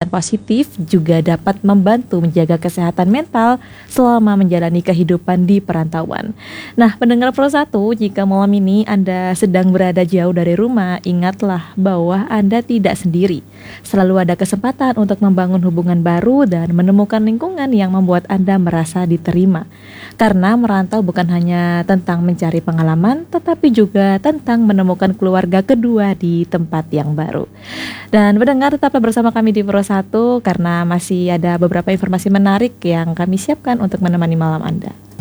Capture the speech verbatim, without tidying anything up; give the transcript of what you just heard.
pikiran positif juga dapat membantu menjaga kesehatan mental selama menjalani kehidupan di perantauan. Nah, pendengar Pro satu, jika malam ini Anda sedang berada jauh dari rumah, ingatlah bahwa Anda tidak sendiri. Selalu ada kesempatan untuk membangun hubungan baru dan menemukan lingkungan yang membuat Anda merasa diterima. Karena merantau bukan hanya tentang mencari pengalaman, tetapi juga tentang menemukan keluarga kedua di tempat yang baru. Dan pendengar, tetaplah bersama kami di Pro satu karena masih ada beberapa informasi menarik yang kami siapkan untuk menemani malam Anda.